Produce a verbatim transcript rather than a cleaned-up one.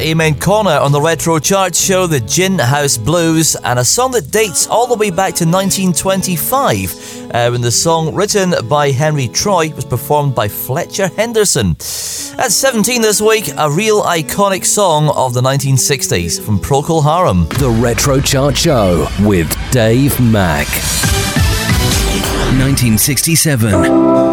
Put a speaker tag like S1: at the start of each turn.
S1: Amen Corner on the Retro Chart Show, the Gin House Blues, and a song that dates all the way back to nineteen twenty-five, uh, when the song, written by Henry Troy, was performed by Fletcher Henderson. At seventeen this week, a real iconic song of the nineteen sixties from Procol Harum.
S2: The Retro Chart Show with Dave Mack. nineteen sixty-seven.